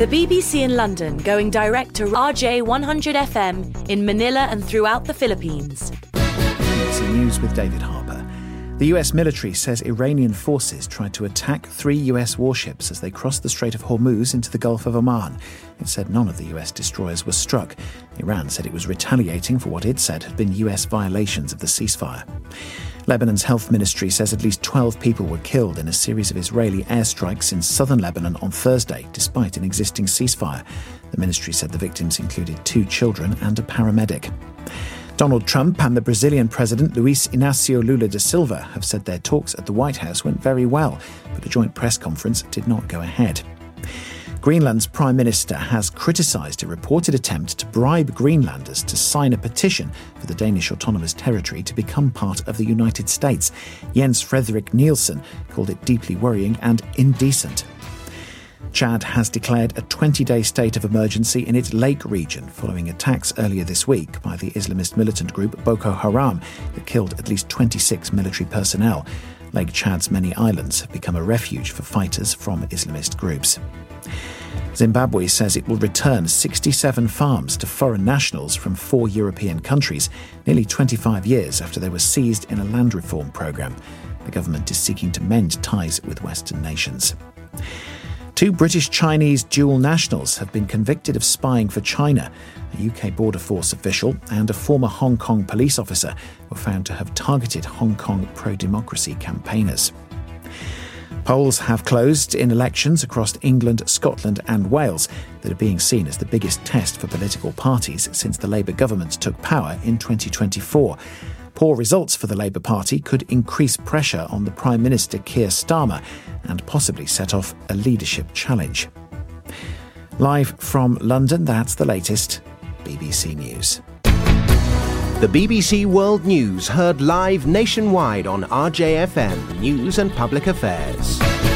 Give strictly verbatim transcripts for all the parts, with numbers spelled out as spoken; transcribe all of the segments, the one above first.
The B B C in London going direct to R J one hundred F M in Manila and throughout the Philippines. B B C News with David Harper. The U S military says Iranian forces tried to attack three U S warships as they crossed the Strait of Hormuz into the Gulf of Oman. It said none of the U S destroyers were struck. Iran said it was retaliating for what it said had been U S violations of the ceasefire. Lebanon's health ministry says at least twelve people were killed in a series of Israeli airstrikes in southern Lebanon on Thursday, despite an existing ceasefire. The ministry said the victims included two children and a paramedic. Donald Trump and the Brazilian president Luiz Inácio Lula da Silva have said their talks at the White House went very well, but the joint press conference did not go ahead. Greenland's Prime Minister has criticised a reported attempt to bribe Greenlanders to sign a petition for the Danish Autonomous Territory to become part of the United States. Jens Frederik Nielsen called it deeply worrying and indecent. Chad has declared a twenty-day state of emergency in its Lake region following attacks earlier this week by the Islamist militant group Boko Haram that killed at least twenty-six military personnel. Lake Chad's many islands have become a refuge for fighters from Islamist groups. Zimbabwe says it will return sixty-seven farms to foreign nationals from four European countries, nearly twenty-five years after they were seized in a land reform programme. The government is seeking to mend ties with Western nations. Two British-Chinese dual nationals have been convicted of spying for China. A U K Border Force official and a former Hong Kong police officer were found to have targeted Hong Kong pro-democracy campaigners. Polls have closed in elections across England, Scotland and Wales that are being seen as the biggest test for political parties since the Labour government took power in twenty twenty-four. Poor results for the Labour Party could increase pressure on the Prime Minister Keir Starmer and possibly set off a leadership challenge. Live from London, that's the latest B B C News. The B B C World News heard live nationwide on R J F M News and Public Affairs.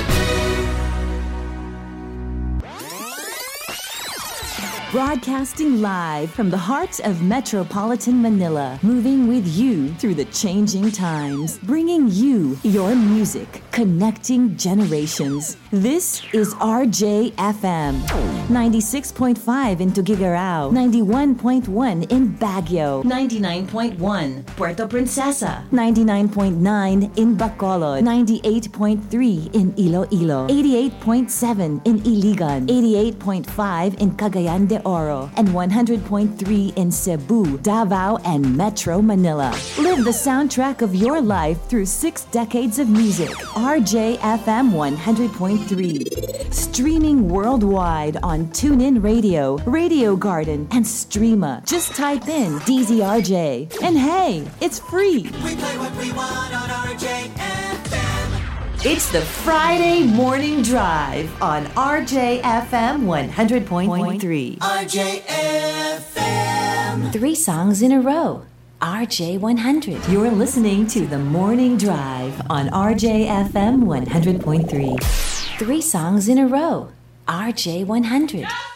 Broadcasting live from the heart of metropolitan Manila, moving with you through the changing times, bringing you your music, connecting generations. This is R J F M, ninety-six point five in Tuguegarao, ninety-one point one in Baguio, ninety-nine point one Puerto Princesa, ninety-nine point nine in Bacolod, ninety-eight point three in Iloilo, eighty-eight point seven in Iligan, eighty-eight point five in Cagayan de Oro, and one hundred point three in Cebu, Davao, and Metro Manila. Live the soundtrack of your life through six decades of music. R J F M one hundred point three. Streaming worldwide on TuneIn Radio, Radio Garden, and Streema. Just type in D Z R J. And hey, it's free. We play what we want on R J F M. It's the Friday Morning Drive on R J F M one hundred point three. R J F M. Three songs in a row. R J one hundred. You're listening to the Morning Drive on R J F M one hundred point three. Three songs in a row. R J one hundred.